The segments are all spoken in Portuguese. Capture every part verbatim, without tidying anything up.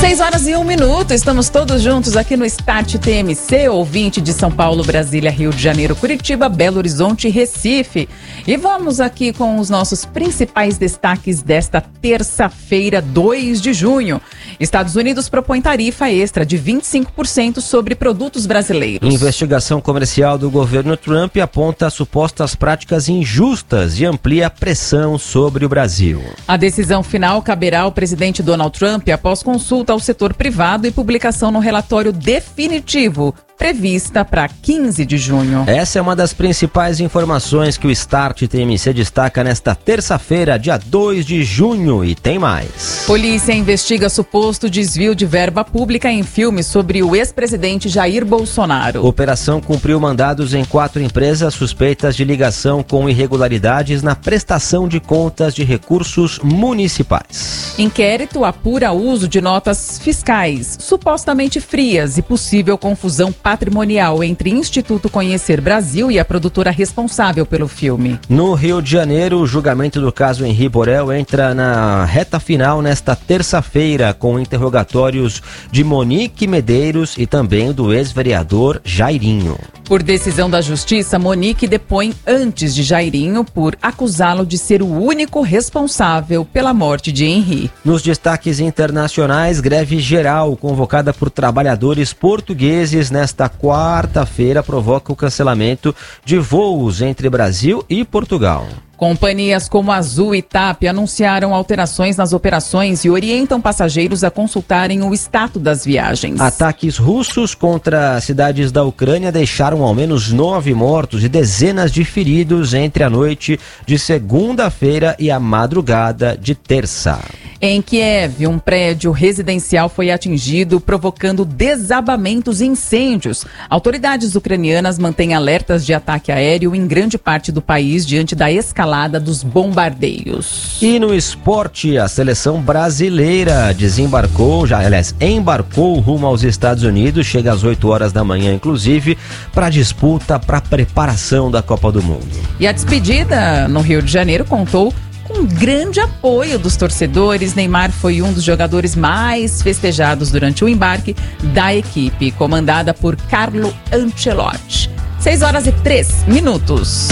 seis horas e um minuto, estamos todos juntos aqui no Start T M C, ouvinte de São Paulo, Brasília, Rio de Janeiro, Curitiba, Belo Horizonte e Recife. E vamos aqui com os nossos principais destaques desta terça-feira, dois de junho. Estados Unidos propõe tarifa extra de vinte e cinco por cento sobre produtos brasileiros. Investigação comercial do governo Trump aponta supostas práticas injustas e amplia a pressão sobre o Brasil. A decisão final caberá ao presidente Donald Trump após consulta ao setor privado e publicação no relatório definitivo, prevista para quinze de junho. Essa é uma das principais informações que o Start T M C destaca nesta terça-feira, dia dois de junho, e tem mais. Polícia investiga suposto desvio de verba pública em filme sobre o ex-presidente Jair Bolsonaro. Operação cumpriu mandados em quatro empresas suspeitas de ligação com irregularidades na prestação de contas de recursos municipais. Inquérito apura uso de notas fiscais supostamente frias e possível confusão patrimonial entre Instituto Conhecer Brasil e a produtora responsável pelo filme. No Rio de Janeiro, o julgamento do caso Henri Borel entra na reta final nesta terça-feira, com interrogatórios de Monique Medeiros e também do ex-vereador Jairinho. Por decisão da Justiça, Monique depõe antes de Jairinho por acusá-lo de ser o único responsável pela morte de Henri. Nos destaques internacionais, greve geral convocada por trabalhadores portugueses nesta Esta quarta-feira provoca o cancelamento de voos entre Brasil e Portugal. Companhias como Azul e TAP anunciaram alterações nas operações e orientam passageiros a consultarem o status das viagens. Ataques russos contra cidades da Ucrânia deixaram ao menos nove mortos e dezenas de feridos entre a noite de segunda-feira e a madrugada de terça. Em Kiev, um prédio residencial foi atingido, provocando desabamentos e incêndios. Autoridades ucranianas mantêm alertas de ataque aéreo em grande parte do país diante da escalada dos bombardeios. E no esporte, a seleção brasileira desembarcou, já, aliás, embarcou rumo aos Estados Unidos, chega às oito horas da manhã, inclusive, para a disputa, para a preparação da Copa do Mundo. E a despedida no Rio de Janeiro contou com grande apoio dos torcedores. Neymar foi um dos jogadores mais festejados durante o embarque da equipe, comandada por Carlo Ancelotti. seis horas e três minutos.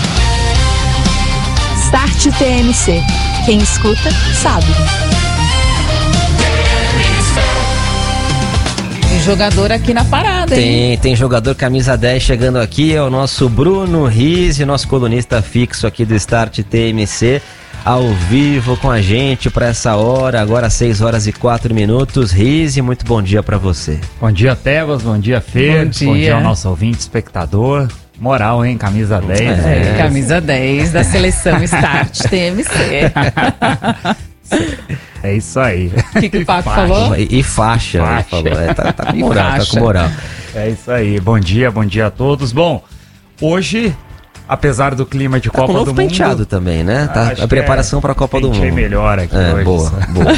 Start T M C. Quem escuta, sabe. Tem jogador aqui na parada, hein? Tem, tem jogador camisa dez chegando aqui, é o nosso Bruno Rizzi, nosso colunista fixo aqui do Start T M C, ao vivo com a gente para essa hora, agora seis horas e quatro minutos. Rizzi, muito bom dia para você. Bom dia, Tebas, bom dia, Fer, bom dia. Bom dia ao nosso ouvinte, espectador. Moral, hein? Camisa dez. É, é. Camisa dez da seleção Start T M C. É isso aí. O que, que o Paco falou? E, e faixa, faixa. Ele falou. É, tá, tá com moral, tá com moral. É isso aí. Bom dia, bom dia a todos. Bom, hoje, apesar do clima de tá Copa com novo do Mundo... penteado também, né? Tá a preparação é, para a Copa do Mundo. melhor aqui é, hoje. Boa, boa.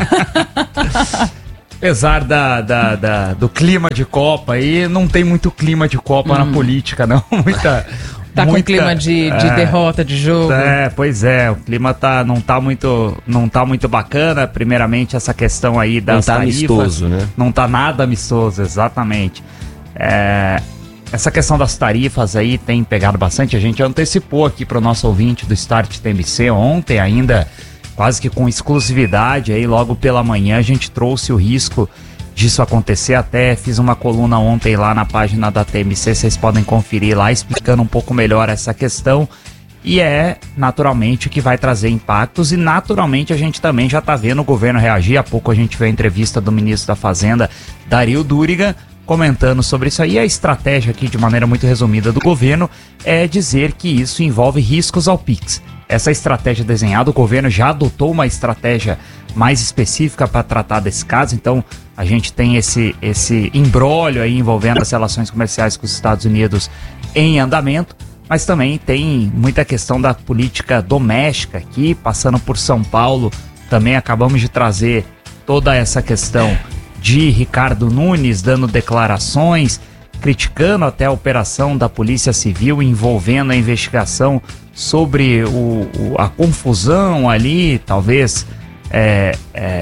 Apesar da, da, da, do clima de Copa aí, não tem muito clima de Copa hum. na política, não. Muita... Tá muita, com clima de, de é, derrota de jogo. É, pois é, o clima tá, não, tá muito, não tá muito bacana. Primeiramente, essa questão aí das Não tá tarifas, amistoso, né? Não tá nada amistoso, exatamente. É, essa questão das tarifas aí tem pegado bastante. A gente antecipou aqui para o nosso ouvinte do Start T M C ontem ainda, quase que com exclusividade, aí logo pela manhã a gente trouxe o risco disso acontecer. Até fiz uma coluna ontem lá na página da T M C, vocês podem conferir lá, explicando um pouco melhor essa questão. E é naturalmente que vai trazer impactos, e naturalmente a gente também já está vendo o governo reagir. Há pouco a gente viu a entrevista do ministro da Fazenda, Dario Duriga, comentando sobre isso aí. A estratégia aqui, de maneira muito resumida, do governo é dizer que isso envolve riscos ao Pix. Essa estratégia desenhada, o governo já adotou uma estratégia mais específica para tratar desse caso. Então a gente tem esse, esse imbróglio aí envolvendo as relações comerciais com os Estados Unidos em andamento, mas também tem muita questão da política doméstica aqui, passando por São Paulo. Também acabamos de trazer toda essa questão de Ricardo Nunes dando declarações, criticando até a operação da Polícia Civil envolvendo a investigação sobre o, o, a confusão ali, talvez é, é,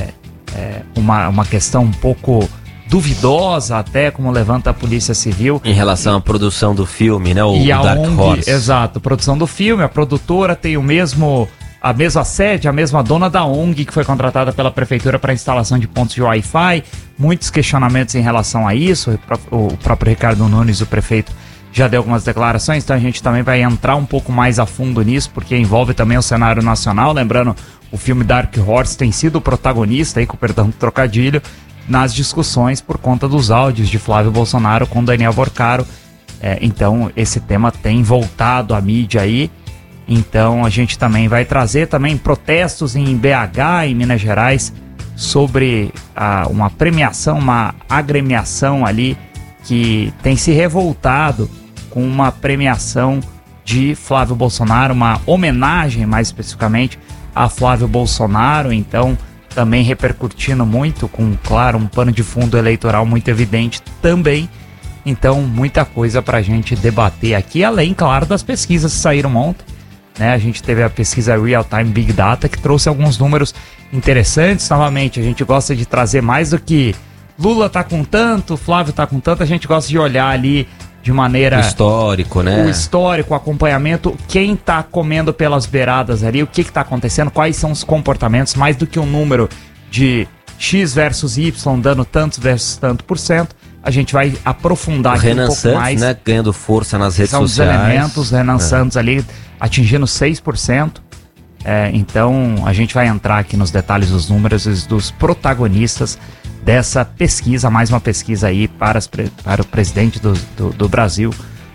é, uma, uma questão um pouco duvidosa até, como levanta a Polícia Civil. Em relação à produção do filme, né? O, e o a Dark O N G, Horse. exato, produção do filme, a produtora tem o mesmo, a mesma sede, a mesma dona da O N G que foi contratada pela prefeitura para instalação de pontos de Wi-Fi. Muitos questionamentos em relação a isso. O próprio Ricardo Nunes, o prefeito, já deu algumas declarações, então a gente também vai entrar um pouco mais a fundo nisso, porque envolve também o cenário nacional. Lembrando, o filme Dark Horse tem sido o protagonista, aí, com perdão do trocadilho, nas discussões por conta dos áudios de Flávio Bolsonaro com Daniel Vorcaro. É, então esse tema tem voltado à mídia aí. Então a gente também vai trazer também protestos em B H, em Minas Gerais, sobre a, uma premiação, uma agremiação ali que tem se revoltado com uma premiação de Flávio Bolsonaro, uma homenagem mais especificamente a Flávio Bolsonaro. Então também repercutindo muito, com, claro, um pano de fundo eleitoral muito evidente também. Então, muita coisa pra gente debater aqui, além, claro, das pesquisas que saíram ontem, né? A gente teve a pesquisa Real Time Big Data, que trouxe alguns números interessantes. Novamente, a gente gosta de trazer mais do que Lula tá com tanto, Flávio tá com tanto, a gente gosta de olhar ali de maneira... O histórico, né? O histórico, o acompanhamento, quem tá comendo pelas beiradas ali, o que que tá acontecendo, quais são os comportamentos, mais do que um número de X versus Y, dando tantos versus tanto por cento. A gente vai aprofundar aqui Renan um pouco Santos, mais. né, ganhando força nas redes são sociais. São os elementos, Renan é. Santos ali atingindo seis por cento. É, então, a gente vai entrar aqui nos detalhes dos números e dos protagonistas dessa pesquisa, mais uma pesquisa aí para, as, para o presidente do, do, do Brasil,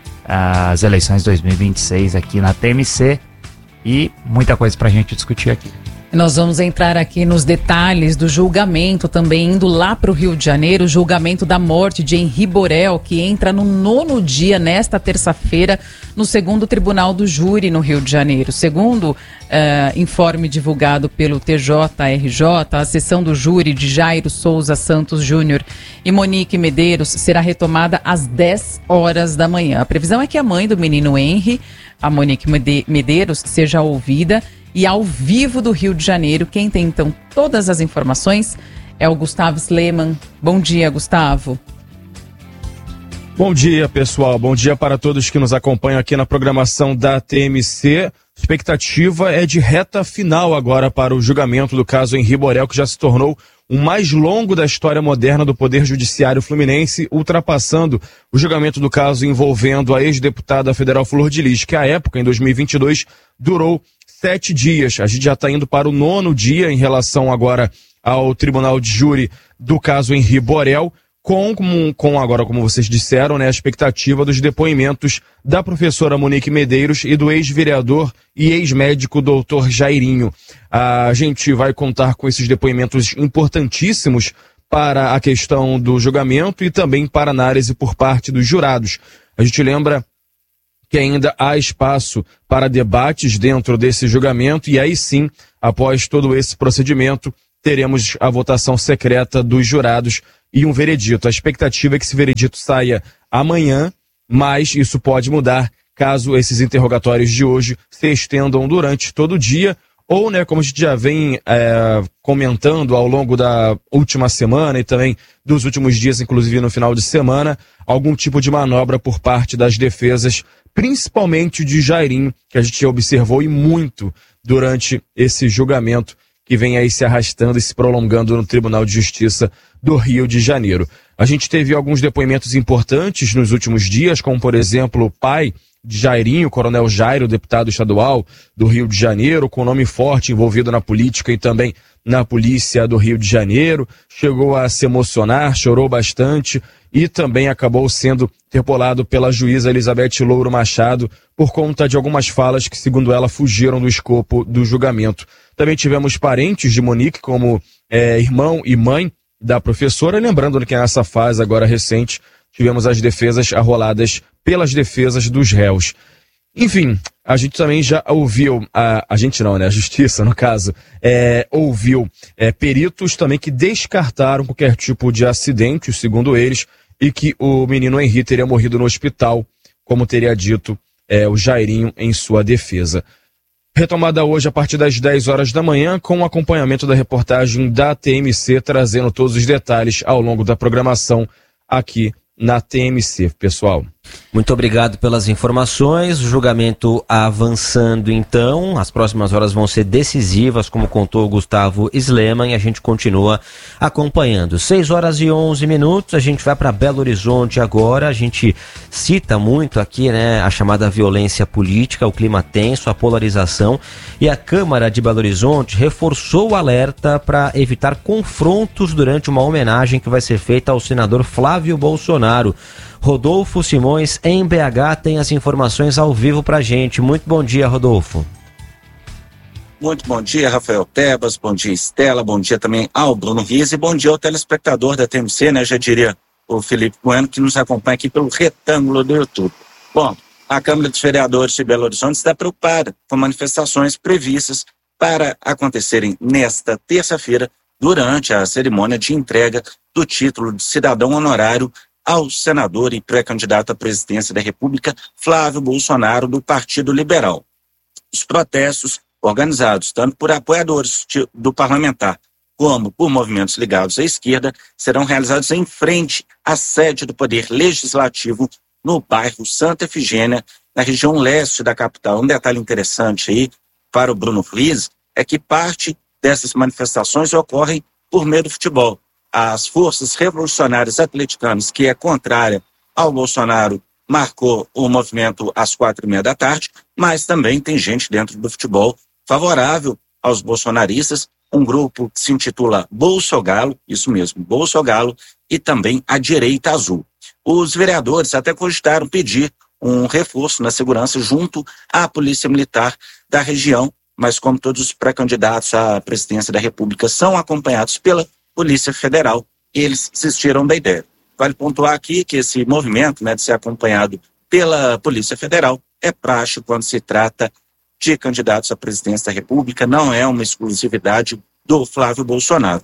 as eleições dois mil e vinte e seis aqui na T M C, e muita coisa para a gente discutir aqui. Nós vamos entrar aqui nos detalhes do julgamento, também indo lá para o Rio de Janeiro, o julgamento da morte de Henri Borel, que entra no nono dia, nesta terça-feira, no segundo Tribunal do Júri no Rio de Janeiro. Segundo uh, informe divulgado pelo T J R J, a sessão do júri de Jairo Souza Santos Júnior e Monique Medeiros será retomada às dez horas da manhã. A previsão é que a mãe do menino Henri, a Monique Medeiros, seja ouvida e ao vivo do Rio de Janeiro. Quem tem, então, todas as informações é o Gustavo Sleman. Bom dia, Gustavo. Bom dia, pessoal. Bom dia para todos que nos acompanham aqui na programação da T M C. Expectativa é de reta final agora para o julgamento do caso Henri Borel, que já se tornou o mais longo da história moderna do Poder Judiciário Fluminense, ultrapassando o julgamento do caso envolvendo a ex-deputada federal Flor de Lis, que à época, em dois mil e vinte e dois, durou sete dias. A gente já está indo para o nono dia em relação agora ao Tribunal de Júri do caso Henri Borel, com, com agora, como vocês disseram, né, a expectativa dos depoimentos da professora Monique Medeiros e do ex-vereador e ex-médico doutor Jairinho. A gente vai contar com esses depoimentos importantíssimos para a questão do julgamento e também para análise por parte dos jurados. A gente lembra que ainda há espaço para debates dentro desse julgamento e aí sim, após todo esse procedimento, teremos a votação secreta dos jurados e um veredito. A expectativa é que esse veredito saia amanhã, mas isso pode mudar caso esses interrogatórios de hoje se estendam durante todo o dia, ou, né, como a gente já vem é, comentando ao longo da última semana e também dos últimos dias, inclusive no final de semana, algum tipo de manobra por parte das defesas, principalmente de Jairinho, que a gente observou e muito durante esse julgamento que vem aí se arrastando e se prolongando no Tribunal de Justiça do Rio de Janeiro. A gente teve alguns depoimentos importantes nos últimos dias, como, por exemplo, o pai de Jairinho, o Coronel Jairo, deputado estadual do Rio de Janeiro, com nome forte envolvido na política e também na polícia do Rio de Janeiro, chegou a se emocionar, chorou bastante e também acabou sendo interpelado pela juíza Elizabeth Louro Machado por conta de algumas falas que, segundo ela, fugiram do escopo do julgamento. Também tivemos parentes de Monique, como é, irmão e mãe da professora, lembrando que nessa fase agora recente tivemos as defesas arroladas pelas defesas dos réus. Enfim, a gente também já ouviu, a, a gente não, né, a justiça no caso, é, ouviu é, peritos também que descartaram qualquer tipo de acidente, segundo eles, e que o menino Henri teria morrido no hospital, como teria dito é, o Jairinho em sua defesa. retomada hoje a partir das dez horas da manhã, com o acompanhamento da reportagem da T M C, trazendo todos os detalhes ao longo da programação aqui na T M C, pessoal. Muito obrigado pelas informações. O julgamento avançando então, as próximas horas vão ser decisivas, como contou o Gustavo Sleman, e a gente continua acompanhando. seis horas e onze minutos, a gente vai para Belo Horizonte agora. A gente cita muito aqui, né, a chamada violência política, o clima tenso, a polarização, e a Câmara de Belo Horizonte reforçou o alerta para evitar confrontos durante uma homenagem que vai ser feita ao senador Flávio Bolsonaro. Rodolfo Simões, em B H, tem as informações ao vivo pra gente. Muito bom dia, Rodolfo. Muito bom dia, Rafael Tebas, bom dia, Estela, bom dia também ao Bruno Riz e bom dia ao telespectador da T M C, né, já diria o Felipe Bueno, que nos acompanha aqui pelo retângulo do YouTube. Bom, a Câmara dos Vereadores de Belo Horizonte está preocupada com manifestações previstas para acontecerem nesta terça-feira, durante a cerimônia de entrega do título de cidadão honorário ao senador e pré-candidato à presidência da República, Flávio Bolsonaro, do Partido Liberal. Os protestos, organizados tanto por apoiadores de, do parlamentar como por movimentos ligados à esquerda, serão realizados em frente à sede do Poder Legislativo no bairro Santa Efigênia, na região leste da capital. Um detalhe interessante aí para o Bruno Flies é que parte dessas manifestações ocorrem por meio do futebol. As forças revolucionárias atleticanas, que é contrária ao Bolsonaro, marcou o movimento às quatro e meia da tarde, mas também tem gente dentro do futebol favorável aos bolsonaristas, um grupo que se intitula Bolsogalo, isso mesmo, Bolsogalo, e também a Direita Azul. Os vereadores até cogitaram pedir um reforço na segurança junto à Polícia Militar da região, mas como todos os pré-candidatos à presidência da República são acompanhados pela Polícia Federal, eles desistiram da ideia. Vale pontuar aqui que esse movimento, né, de ser acompanhado pela Polícia Federal é praxe quando se trata de candidatos à presidência da República, não é uma exclusividade do Flávio Bolsonaro.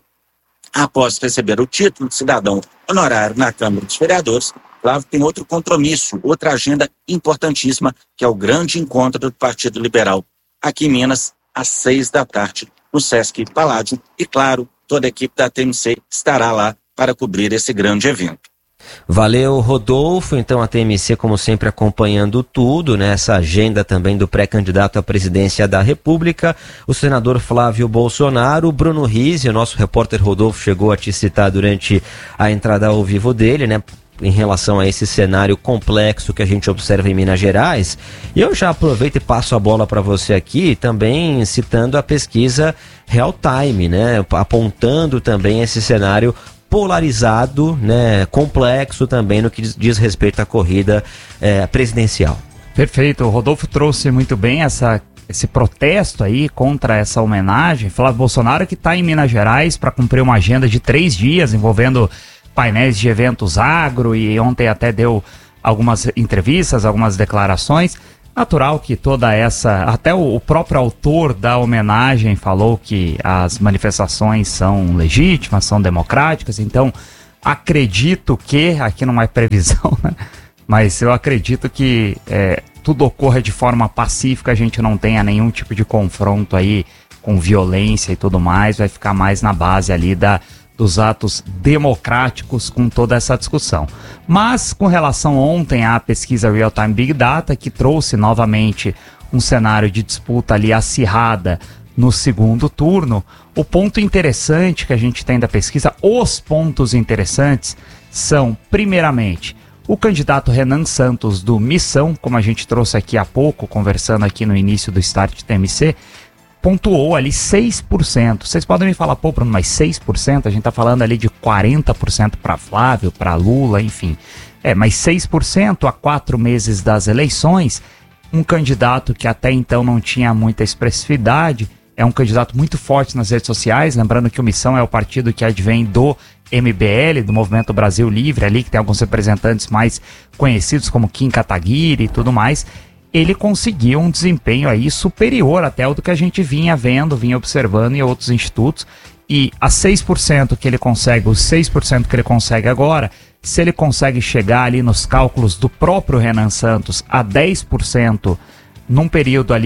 Após receber o título de cidadão honorário na Câmara dos Vereadores, Flávio tem outro compromisso, outra agenda importantíssima, que é o grande encontro do Partido Liberal, aqui em Minas, às seis da tarde, no Sesc Paládio, e claro, toda a equipe da T M C estará lá para cobrir esse grande evento. Valeu, Rodolfo. Então a T M C, como sempre, acompanhando tudo, né? Essa agenda também do pré-candidato à presidência da República, o senador Flávio Bolsonaro. O Bruno Riz, o nosso repórter Rodolfo, chegou a te citar durante a entrada ao vivo dele, né? Em relação a esse cenário complexo que a gente observa em Minas Gerais. E eu já aproveito e passo a bola para você aqui, também citando a pesquisa Real Time, né? Apontando também esse cenário polarizado, né? Complexo também no que diz respeito à corrida é, presidencial. Perfeito, o Rodolfo trouxe muito bem essa, esse protesto aí contra essa homenagem. Flávio Bolsonaro, que está em Minas Gerais para cumprir uma agenda de três dias envolvendo painéis de eventos agro, e ontem até deu algumas entrevistas, algumas declarações. Natural que toda essa, até o, o próprio autor da homenagem falou que as manifestações são legítimas, são democráticas, então acredito que, aqui não é previsão, né? Mas eu acredito que é, tudo ocorra de forma pacífica, a gente não tenha nenhum tipo de confronto aí com violência e tudo mais, vai ficar mais na base ali da dos atos democráticos com toda essa discussão. Mas com relação ontem à pesquisa Real Time Big Data, que trouxe novamente um cenário de disputa ali acirrada no segundo turno, o ponto interessante que a gente tem da pesquisa, os pontos interessantes são, primeiramente, o candidato Renan Santos do Missão, como a gente trouxe aqui há pouco, conversando aqui no início do Start T M C, pontuou ali seis por cento. Vocês podem me falar, pô, Bruno, mas seis por cento? A gente tá falando ali de quarenta por cento para Flávio, para Lula, enfim. É, mas seis por cento a quatro meses das eleições, um candidato que até então não tinha muita expressividade, é um candidato muito forte nas redes sociais, lembrando que o Missão é o partido que advém do M B L, do Movimento Brasil Livre, ali que tem alguns representantes mais conhecidos como Kim Kataguiri e tudo mais. Ele conseguiu um desempenho aí superior até ao do que a gente vinha vendo, vinha observando em outros institutos, e a seis por cento que ele consegue, os seis por cento que ele consegue agora, se ele consegue chegar ali nos cálculos do próprio Renan Santos a dez por cento num período ali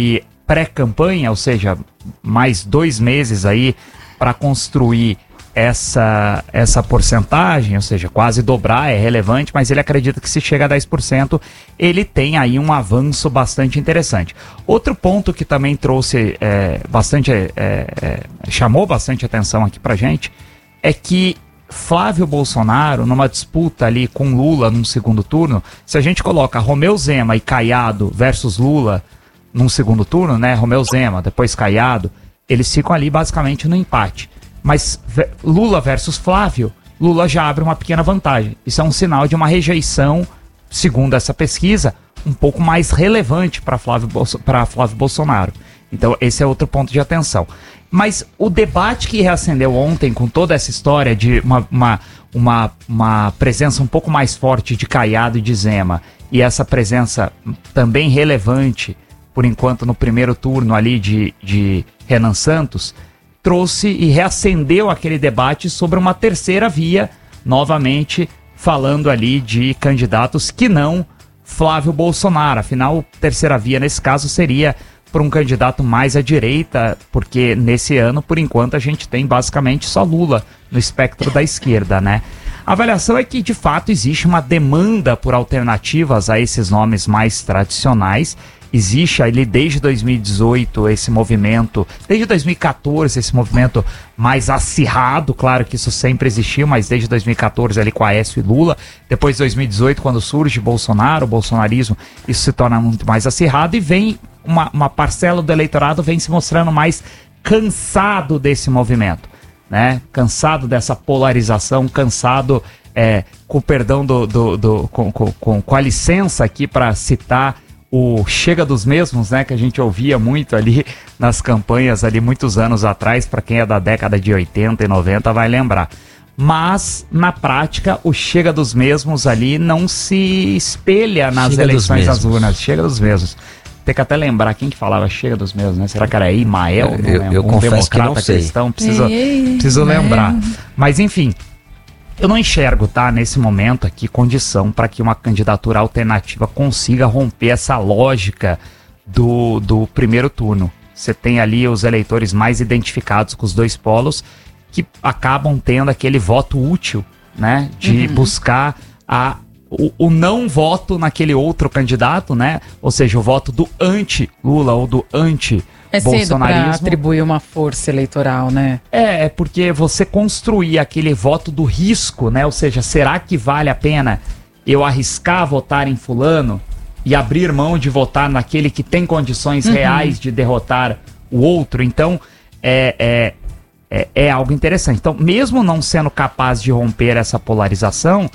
pré-campanha, ou seja, mais dois meses aí para construir essa, essa porcentagem, ou seja, quase dobrar, é relevante, mas ele acredita que se chega a dez por cento, ele tem aí um avanço bastante interessante. Outro ponto que também trouxe é, bastante, é, é, chamou bastante atenção aqui pra gente, é que Flávio Bolsonaro, numa disputa ali com Lula num segundo turno, se a gente coloca Romeu Zema e Caiado versus Lula num segundo turno, né, Romeu Zema, depois Caiado, eles ficam ali basicamente no empate. Mas Lula versus Flávio, Lula já abre uma pequena vantagem. Isso é um sinal de uma rejeição, segundo essa pesquisa, um pouco mais relevante para Flávio, Bolso- para Flávio Bolsonaro. Então esse é outro ponto de atenção. Mas o debate que reacendeu ontem com toda essa história de uma, uma, uma, uma presença um pouco mais forte de Caiado e de Zema, e essa presença também relevante, por enquanto no primeiro turno ali de, de Renan Santos, trouxe e reacendeu aquele debate sobre uma terceira via, novamente falando ali de candidatos que não Flávio Bolsonaro. Afinal, terceira via nesse caso seria para um candidato mais à direita, porque nesse ano, por enquanto, a gente tem basicamente só Lula no espectro da esquerda, né? A avaliação é que, de fato, existe uma demanda por alternativas a esses nomes mais tradicionais. Existe ali desde dois mil e dezoito esse movimento, desde dois mil e quatorze esse movimento mais acirrado, claro que isso sempre existiu, mas desde dois mil e quatorze ali com Aécio e Lula, depois de dois mil e dezoito quando surge Bolsonaro, o bolsonarismo, isso se torna muito mais acirrado e vem uma, uma parcela do eleitorado vem se mostrando mais cansado desse movimento, né? Cansado dessa polarização, cansado, é, com perdão do, do, do com, com, com, com a licença aqui para citar o Chega dos Mesmos, né, que a gente ouvia muito ali nas campanhas ali muitos anos atrás, para quem é da década de oitenta e noventa vai lembrar. Mas, na prática, o Chega dos Mesmos ali não se espelha nas Chega eleições das urnas. Chega dos Mesmos. Tem que até lembrar quem que falava Chega dos Mesmos, né? Será que era Imael? Eu, eu, eu um confesso que não sei. Cristão, preciso, preciso lembrar. Mas, enfim... Eu não enxergo, tá, nesse momento aqui, condição para que uma candidatura alternativa consiga romper essa lógica do, do primeiro turno. Você tem ali os eleitores mais identificados com os dois polos que acabam tendo aquele voto útil, né, de uhum. buscar a, o, o não voto naquele outro candidato, né, ou seja, o voto do anti-Lula ou do anti É cedo para atribuir uma força eleitoral, né? É, é porque você construir aquele voto do risco, né? Ou seja, será que vale a pena eu arriscar votar em fulano e abrir mão de votar naquele que tem condições uhum. reais de derrotar o outro? Então, é, é, é, é algo interessante. Então, mesmo não sendo capaz de romper essa polarização,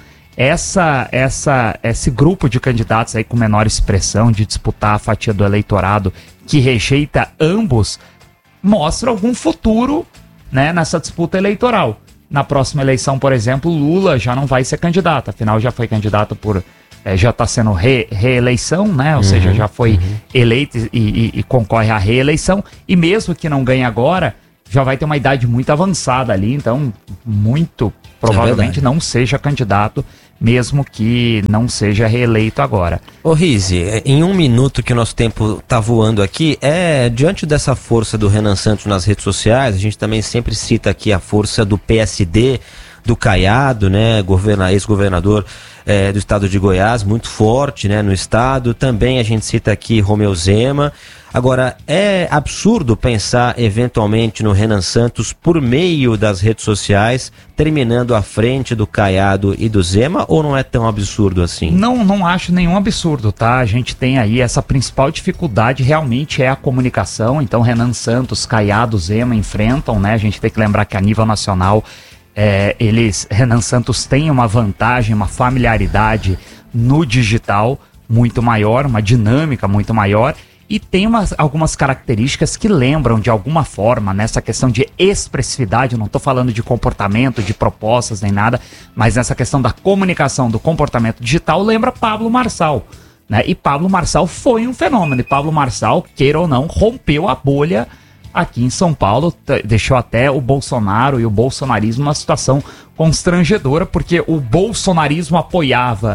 essa, essa, esse grupo de candidatos aí com menor expressão de disputar a fatia do eleitorado que rejeita ambos, mostra algum futuro, né, nessa disputa eleitoral. Na próxima eleição, por exemplo, Lula já não vai ser candidato, afinal já foi candidato por... É, já está sendo re, reeleição, né? Ou uhum, seja, já foi uhum. eleito e, e, e concorre à reeleição, e mesmo que não ganhe agora, já vai ter uma idade muito avançada ali, então muito provavelmente é não seja candidato, mesmo que não seja reeleito agora. Ô Rizzi, em um minuto que o nosso tempo tá voando aqui, é diante dessa força do Renan Santos nas redes sociais, a gente também sempre cita aqui a força do P S D, do Caiado, né, governa, ex-governador é, do estado de Goiás, muito forte, né, no estado. Também a gente cita aqui Romeu Zema. Agora, é absurdo pensar eventualmente no Renan Santos por meio das redes sociais, terminando à frente do Caiado e do Zema, ou não é tão absurdo assim? Não, não acho nenhum absurdo, tá? A gente tem aí essa principal dificuldade, realmente é a comunicação. Então, Renan Santos, Caiado, Zema enfrentam, né? A gente tem que lembrar que a nível nacional, é, eles, Renan Santos tem uma vantagem, uma familiaridade no digital muito maior, uma dinâmica muito maior. E tem umas, algumas características que lembram de alguma forma nessa questão de expressividade, eu não estou falando de comportamento, de propostas nem nada, mas nessa questão da comunicação, do comportamento digital, lembra Pablo Marçal, né? E Pablo Marçal foi um fenômeno, e Pablo Marçal, queira ou não, rompeu a bolha aqui em São Paulo, t- deixou até o Bolsonaro e o bolsonarismo numa situação constrangedora, porque o bolsonarismo apoiava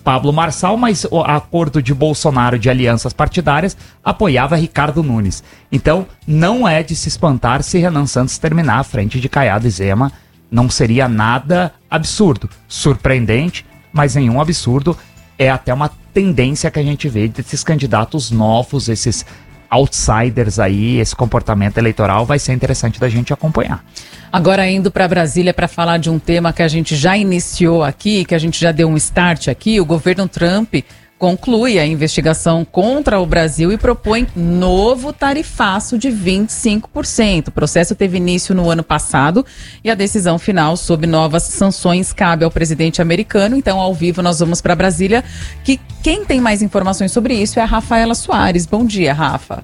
Pablo Marçal, mas o acordo de Bolsonaro de alianças partidárias apoiava Ricardo Nunes. Então, não é de se espantar se Renan Santos terminar à frente de Caiado e Zema. Não seria nada absurdo, surpreendente, mas nenhum absurdo. É até uma tendência que a gente vê desses candidatos novos, esses outsiders aí, esse comportamento eleitoral vai ser interessante da gente acompanhar. Agora indo para Brasília para falar de um tema que a gente já iniciou aqui, que a gente já deu um start aqui, o governo Trump conclui a investigação contra o Brasil e propõe novo tarifaço de vinte e cinco por cento. O processo teve início no ano passado e a decisão final sobre novas sanções cabe ao presidente americano. Então, ao vivo, nós vamos para Brasília, que quem tem mais informações sobre isso é a Rafaela Soares. Bom dia, Rafa.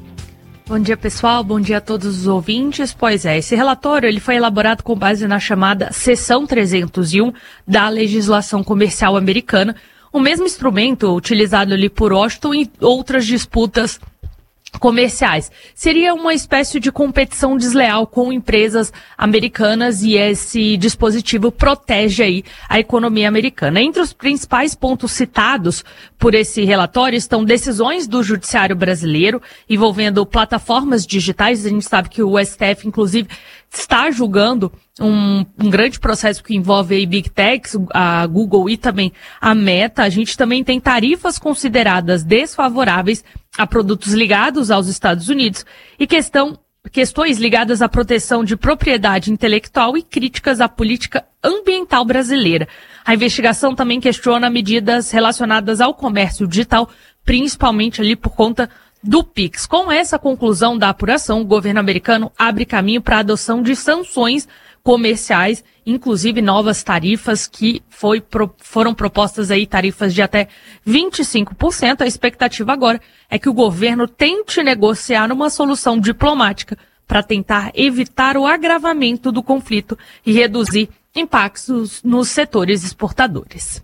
Bom dia, pessoal. Bom dia a todos os ouvintes. Pois é, esse relatório ele foi elaborado com base na chamada Seção trezentos e um da legislação comercial americana, o mesmo instrumento utilizado ali por Washington em outras disputas comerciais. Seria uma espécie de competição desleal com empresas americanas e esse dispositivo protege aí a economia americana. Entre os principais pontos citados por esse relatório estão decisões do judiciário brasileiro envolvendo plataformas digitais. A gente sabe que o S T F, inclusive, está julgando um, um grande processo que envolve aí Big Techs, a Google e também a Meta. A gente também tem tarifas consideradas desfavoráveis a produtos ligados aos Estados Unidos e questão, questões ligadas à proteção de propriedade intelectual e críticas à política ambiental brasileira. A investigação também questiona medidas relacionadas ao comércio digital, principalmente ali por conta do Pix. Com essa conclusão da apuração, o governo americano abre caminho para a adoção de sanções comerciais, inclusive novas tarifas que foi, pro, foram propostas aí, tarifas de até vinte e cinco por cento. A expectativa agora é que o governo tente negociar uma solução diplomática para tentar evitar o agravamento do conflito e reduzir impactos nos setores exportadores.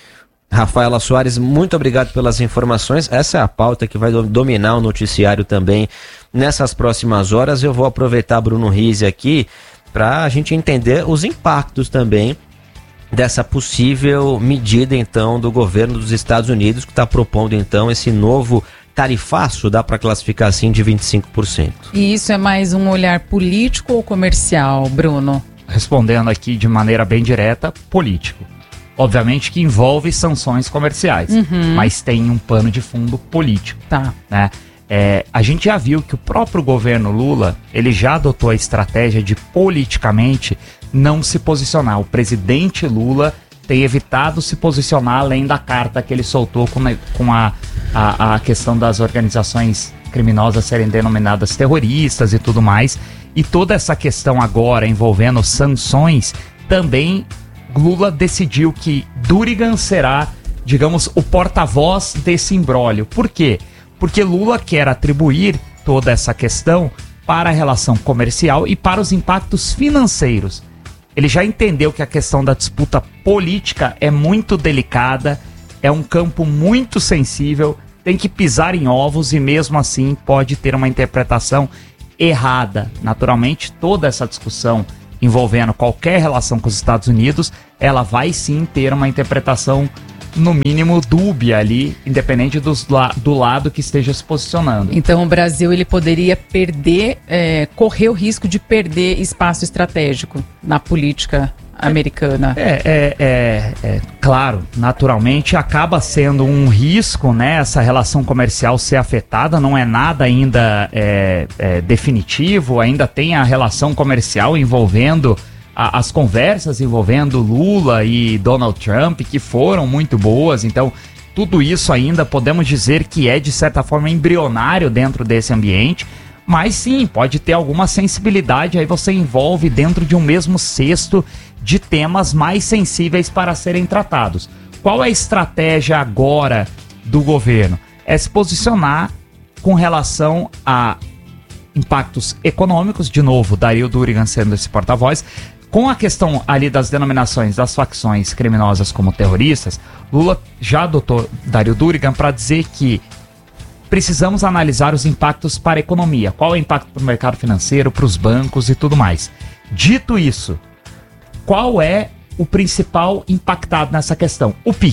Rafaela Soares, muito obrigado pelas informações. Essa é a pauta que vai dominar o noticiário também nessas próximas horas. Eu vou aproveitar Bruno Rizzi aqui para a gente entender os impactos também dessa possível medida, então, do governo dos Estados Unidos, que está propondo, então, esse novo tarifaço, dá para classificar assim, de vinte e cinco por cento. E isso é mais um olhar político ou comercial, Bruno? Respondendo aqui de maneira bem direta, político. Obviamente que envolve sanções comerciais, uhum. mas tem um pano de fundo político. Tá. Né? É, a gente já viu que o próprio governo Lula, ele já adotou a estratégia de politicamente não se posicionar. O presidente Lula tem evitado se posicionar além da carta que ele soltou com, com a, a, a questão das organizações criminosas serem denominadas terroristas e tudo mais. E toda essa questão agora envolvendo sanções, também Lula decidiu que Durigan será, digamos, o porta-voz desse imbróglio. Por quê? Porque Lula quer atribuir toda essa questão para a relação comercial e para os impactos financeiros. Ele já entendeu que a questão da disputa política é muito delicada, é um campo muito sensível, tem que pisar em ovos e mesmo assim pode ter uma interpretação errada. Naturalmente, toda essa discussão envolvendo qualquer relação com os Estados Unidos, ela vai sim ter uma interpretação, no mínimo, dúbia ali, independente dos, do lado que esteja se posicionando. Então o Brasil ele poderia perder, é, correr o risco de perder espaço estratégico na política americana. É, é, é, é claro, naturalmente acaba sendo um risco, né, essa relação comercial ser afetada, não é nada ainda é, é, definitivo, ainda tem a relação comercial envolvendo a, as conversas envolvendo Lula e Donald Trump, que foram muito boas, então tudo isso ainda podemos dizer que é de certa forma embrionário dentro desse ambiente, mas sim, pode ter alguma sensibilidade, aí você envolve dentro de um mesmo cesto de temas mais sensíveis para serem tratados. Qual é a estratégia agora do governo? É se posicionar com relação a impactos econômicos, de novo, Dario Durigan sendo esse porta-voz, com a questão ali das denominações das facções criminosas como terroristas. Lula já adotou Dario Durigan para dizer que precisamos analisar os impactos para a economia. Qual é o impacto para o mercado financeiro, para os bancos e tudo mais. Dito isso, qual é o principal impactado nessa questão? O Pix.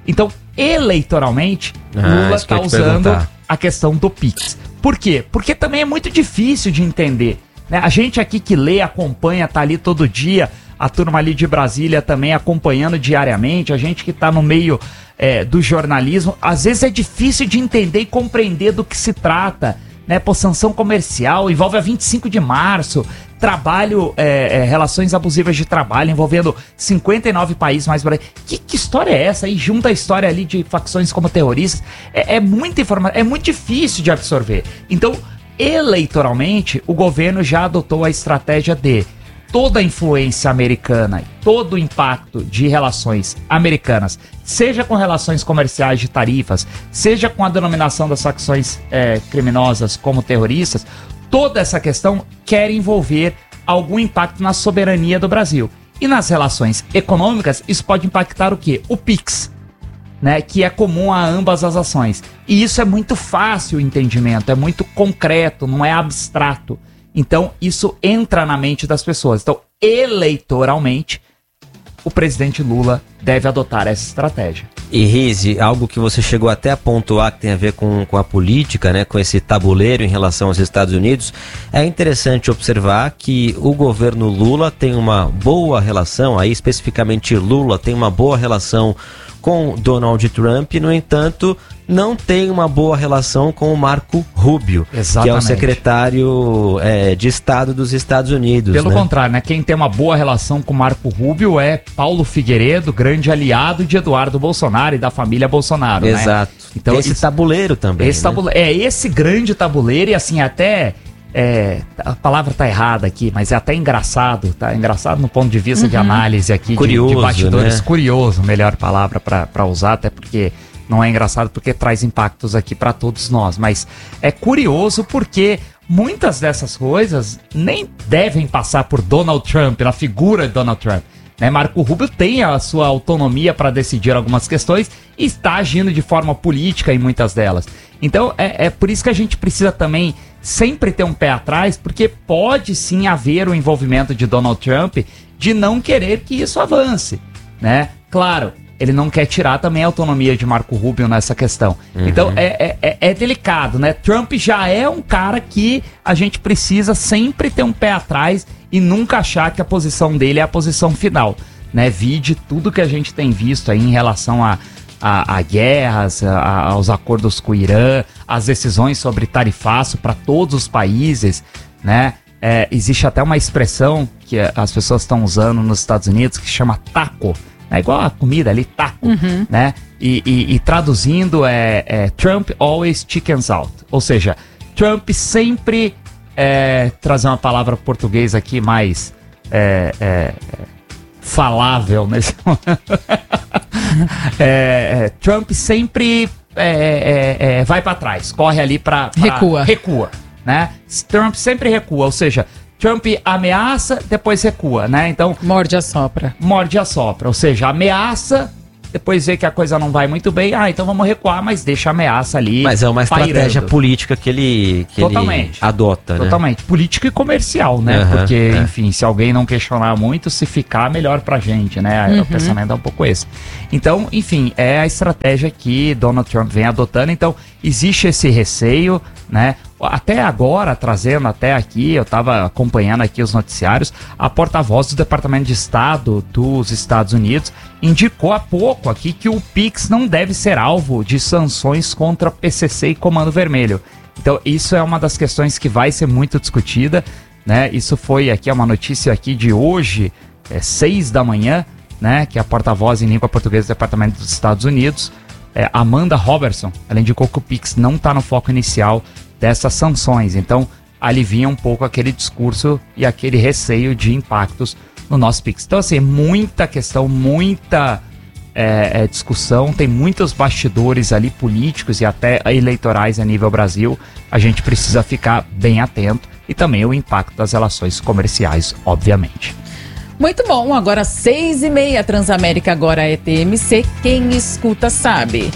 Então, eleitoralmente, Ah, Lula isso que eu está ia te usando perguntar. a questão do Pix. Por quê? Porque também é muito difícil de entender, né? A gente aqui que lê, acompanha, tá ali todo dia, a turma ali de Brasília também acompanhando diariamente, a gente que tá no meio é, do jornalismo, às vezes é difícil de entender e compreender do que se trata, né? Pô, sanção comercial, envolve a vinte e cinco de março, trabalho, é, é, relações abusivas de trabalho, envolvendo cinquenta e nove países mais... Que, que história é essa? E junta a história ali de facções como terroristas. É, é muita informação, é muito difícil de absorver. Então, eleitoralmente, o governo já adotou a estratégia de toda a influência americana, todo o impacto de relações americanas, seja com relações comerciais de tarifas, seja com a denominação das facções é, criminosas como terroristas, toda essa questão quer envolver algum impacto na soberania do Brasil. E nas relações econômicas, isso pode impactar o quê? O Pix, né, que é comum a ambas as ações. E isso é muito fácil o entendimento, é muito concreto, não é abstrato. Então, isso entra na mente das pessoas. Então, eleitoralmente, o presidente Lula deve adotar essa estratégia. E Rize, algo que você chegou até a pontuar que tem a ver com, com a política, né, com esse tabuleiro em relação aos Estados Unidos, é interessante observar que o governo Lula tem uma boa relação, aí especificamente Lula tem uma boa relação com Donald Trump, no entanto, não tem uma boa relação com o Marco Rubio, Exatamente. que é o secretário é, de Estado dos Estados Unidos. Pelo né? contrário, né? Quem tem uma boa relação com Marco Rubio é Paulo Figueiredo, grande aliado de Eduardo Bolsonaro e da família Bolsonaro. Exato. Né? Então, esse isso, tabuleiro também. esse né? tabuleiro, é esse grande tabuleiro e assim, até... É, a palavra tá errada aqui, mas é até engraçado, tá? Engraçado no ponto de vista uhum. de análise aqui, curioso, de, de bastidores. Né? Curioso, melhor palavra para usar, até porque não é engraçado, porque traz impactos aqui para todos nós. Mas é curioso porque muitas dessas coisas nem devem passar por Donald Trump, pela figura de Donald Trump. Né? Marco Rubio tem a sua autonomia para decidir algumas questões e está agindo de forma política em muitas delas. Então é, é por isso que a gente precisa também sempre ter um pé atrás, porque pode sim haver o envolvimento de Donald Trump de não querer que isso avance, né? Claro, ele não quer tirar também a autonomia de Marco Rubio nessa questão. Uhum. Então é, é, é delicado, né? Trump já é um cara que a gente precisa sempre ter um pé atrás e nunca achar que a posição dele é a posição final, né? Vide tudo que a gente tem visto aí em relação a A, a guerras, a, aos acordos com o Irã, as decisões sobre tarifaço para todos os países, né? É, existe até uma expressão que as pessoas estão usando nos Estados Unidos que chama taco, é igual a comida ali, taco, uhum. né? E, e, e traduzindo é, é Trump always chickens out, ou seja, Trump sempre é, trazer uma palavra português aqui mais é, é, falável nesse é, é, Trump sempre é, é, é, vai para trás, corre ali para recua, recua, né? Trump sempre recua, ou seja, Trump ameaça, depois recua, né? Então morde a sopra, morde a sopra, ou seja, ameaça, depois vê que a coisa não vai muito bem, ah, então vamos recuar, mas deixa a ameaça ali. Mas é uma estratégia pairando. política que ele, que Totalmente. ele adota, né? Totalmente, política e comercial, né? Uhum, Porque, é. enfim, se alguém não questionar muito, se ficar, melhor pra gente, né? Uhum. O pensamento é um pouco esse. Então, enfim, é a estratégia que Donald Trump vem adotando, então existe esse receio, né? Até agora, trazendo até aqui, eu estava acompanhando aqui os noticiários, a porta-voz do Departamento de Estado dos Estados Unidos indicou há pouco aqui que o Pix não deve ser alvo de sanções contra P C C e Comando Vermelho. Então isso é uma das questões que vai ser muito discutida, né? Isso foi aqui, é uma notícia aqui de hoje, é seis da manhã, né? Que é a porta-voz em língua portuguesa do Departamento dos Estados Unidos, é, Amanda Robertson, ela indicou que o Pix não está no foco inicial dessas sanções, então alivia um pouco aquele discurso e aquele receio de impactos no nosso Pix. Então assim, muita questão, muita é, é, discussão, tem muitos bastidores ali políticos e até eleitorais a nível Brasil, a gente precisa ficar bem atento e também o impacto das relações comerciais, obviamente. Muito bom, agora seis e meia, Transamérica agora é T M C, quem escuta sabe.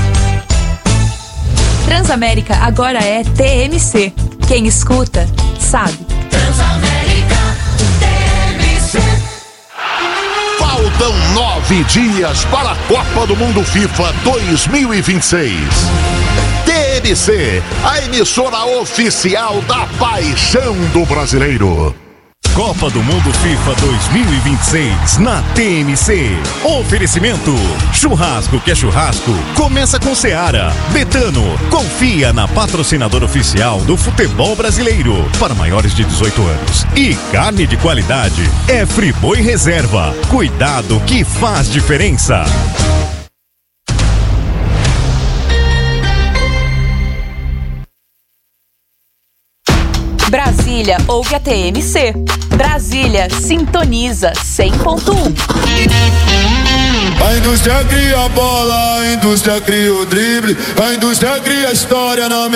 Transamérica agora é T M C. Quem escuta, sabe. Transamérica T M C. Qual o Faltam nove dias para a Copa do Mundo FIFA dois mil e vinte e seis. T M C, a emissora oficial da paixão do brasileiro. Copa do Mundo FIFA dois mil e vinte e seis na T M C. Oferecimento: churrasco que é churrasco, começa com Seara. Betano, confia na patrocinadora oficial do futebol brasileiro para maiores de dezoito anos. E carne de qualidade é Friboi Reserva. Cuidado que faz diferença. Brasília ouve a T M C. Brasília sintoniza cem ponto um. A indústria cria a bola, a indústria cria o drible, a indústria cria a história na